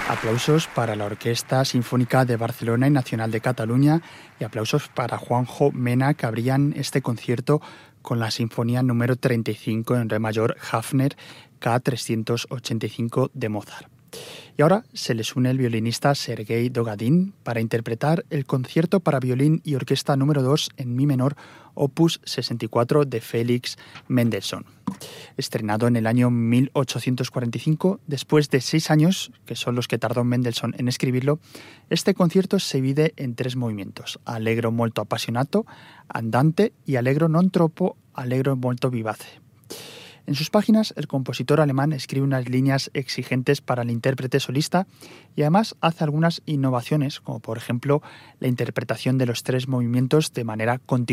Aplausos para la Orquesta Sinfónica de Barcelona y Nacional de Cataluña y aplausos para Juanjo Mena, que abrían este concierto con la Sinfonía número 35 en Re mayor Hafner K385 de Mozart. Y ahora se les une el violinista Sergei Dogadin para interpretar el concierto para violín y orquesta número 2 en mi menor, opus 64 de Félix Mendelssohn. Estrenado en el año 1845, después de 6 años, que son los que tardó Mendelssohn en escribirlo, este concierto se divide en 3 movimientos: allegro molto appassionato, andante y allegro non troppo, allegro molto vivace. En sus páginas, el compositor alemán escribe unas líneas exigentes para el intérprete solista y además hace algunas innovaciones, como por ejemplo la interpretación de los 3 movimientos de manera continua.